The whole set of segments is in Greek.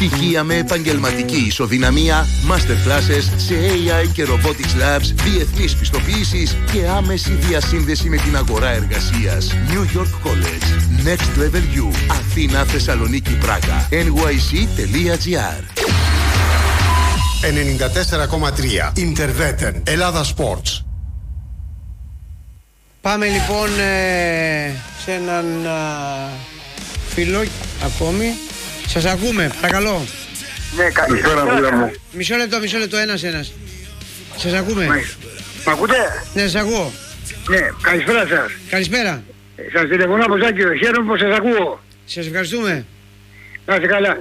Πτυχία με επαγγελματική ισοδυναμία, masterclasses σε AI και robotics labs, διεθνείς πιστοποιήσεις και άμεση διασύνδεση με την αγορά εργασίας. New York College. Next Level U. Αθήνα, Θεσσαλονίκη, Πράγα. NYC.gr. 94,3 Interveten. Ελλάδα Sports. Πάμε λοιπόν σε έναν φίλο ακόμη. Σας ακούμε, παρακαλώ. Ναι, καλησπέρα φίλε μου. Μισό λεπτό, ένας. Σας ακούμε. Μ' ακούτε? Ναι, σας ακούω. Ναι, καλησπέρα σας. Καλησπέρα. Σας τηλεφωνώ από Ζάκηρο, χαίρομαι που σας ακούω. Σας ευχαριστούμε. Να είστε καλά.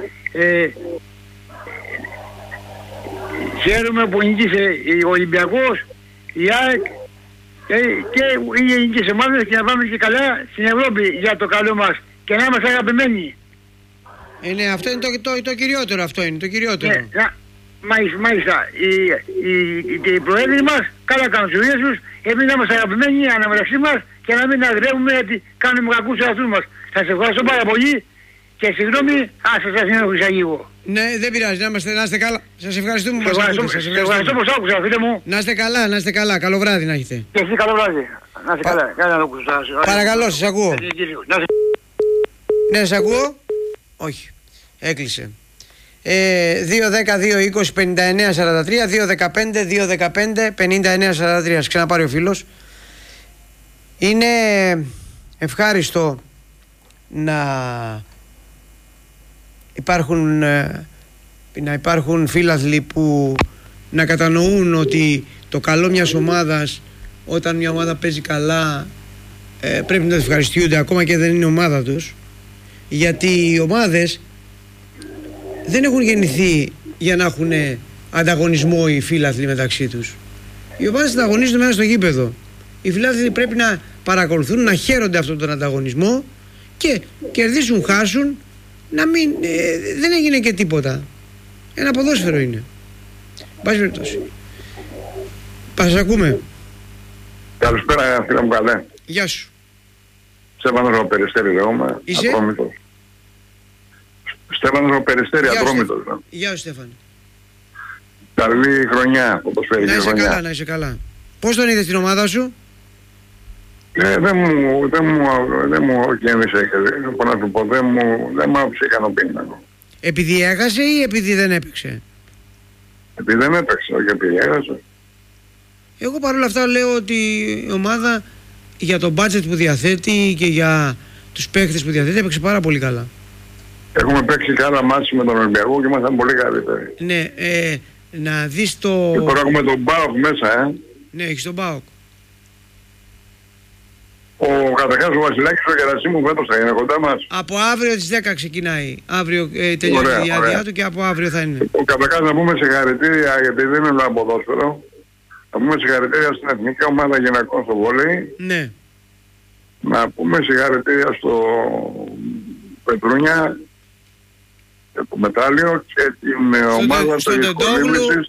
Χαίρομαι που νικήσε ο Ολυμπιακός, η ΑΕΚ και οι ελληνικές ομάδες και να πάμε και καλά στην Ευρώπη για το καλό μας και να είμαστε αγαπημένοι. Ναι, αυτό είναι το κυριότερο, αυτό είναι το κυριότερο. Ναι, μάλιστα, οι προέδροι μας καλά κάνουν τις δουλειές τους, εμείς να είμαστε αγαπημένοι αναμεταξύ μας και να μην αγριεύουμε γιατί κάνουμε κακούς σε αυτούς μας. Σας ευχαριστώ πάρα πολύ και συγγνώμη, σας ενοχλήσα λίγο. Ναι, δεν πειράζει, να είστε καλά. Σας ευχαριστούμε που μας ακούτε. Σας ευχαριστώ που σ' άκουσα, φίλε μου. Να είστε καλά, καλό βράδυ να έχετε. Και εσύ καλό βράδυ. Να είστε καλά, καλά να ακούσω. Παρακαλώ, σας ακούω. Ναι, σας ακούω. Όχι, έκλεισε. 2-10-2-20-59-43, 2-15-2-15-59-43. Ας ξαναπάρει ο φίλος. Είναι ευχάριστο να υπάρχουν φίλαθλοι που να κατανοούν ότι το καλό μιας ομάδας, όταν μια ομάδα παίζει καλά, πρέπει να ευχαριστούνται ακόμα και δεν είναι ομάδα τους, γιατί οι ομάδες δεν έχουν γεννηθεί για να έχουν ανταγωνισμό οι φίλαθλοι μεταξύ τους. Οι ομάδες ανταγωνίζονται μέσα στο γήπεδο. Οι φίλαθλοι πρέπει να παρακολουθούν, να χαίρονται αυτόν τον ανταγωνισμό και κερδίσουν, χάσουν, να μην, δεν έγινε και τίποτα. Ένα ποδόσφαιρο είναι. Πάση περιπτώσει. Σας ακούμε. Καλησπέρα φίλε μου, καλέ. Γεια σου. Στέφανος ο Περιστέρη λέγομαι. Είσαι? Ατρόμητος. Στέφανος ο Περιστέρη, Ατρόμητος. Γεια σου Στέφανο. Καλή χρονιά, όπως φέρει και χρονιά. Να είσαι καλά. Πώς τον είδες την ομάδα σου? Δεν μου κίνησε, να σου πω, δεν μ' άφησε ικανοποιημένο. Επειδή έχασε ή επειδή δεν έπαιξε? Επειδή δεν έπαιξε, όχι επειδή έχασε. Εγώ παρόλα αυτά λέω ότι η ομάδα για το budget που διαθέτει και για τους παίχτες που διαθέτει έπαιξε πάρα πολύ καλά. Έχουμε παίξει καλά μάτς με τον Ολυμπιακό και ήμασταν πολύ καλύτεροι. Ναι, να δεις το... Και τώρα έχουμε τον ΠΑΟΚ μέσα, Ναι, έχεις τον ΠΑΟΚ. Καταρχάς ο Βασιλάκης ο Γερασίμου φέτος θα είναι κοντά μας. Από αύριο τις 10 ξεκινάει. Αύριο τελειώνει τη διάρκεια του και από αύριο θα είναι. Καταρχάς να πούμε συγχαρητήρια, γιατί δεν είναι ένα ποδόσφαιρο. Να πούμε συγχαρητήρια στην Εθνική Ομάδα Γυναικών στο βόλεϊ. Ναι. Να πούμε συγχαρητήρια στο Πετρούνια για το μετάλλιο και την ομάδα του